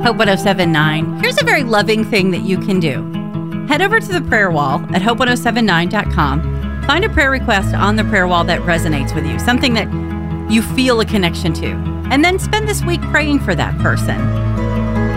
Hope 1079, here's a very loving thing that you can do. Head over to the prayer wall at hope1079.com. Find a prayer request on the prayer wall that resonates with you, something that you feel a connection to. And then spend this week praying for that person.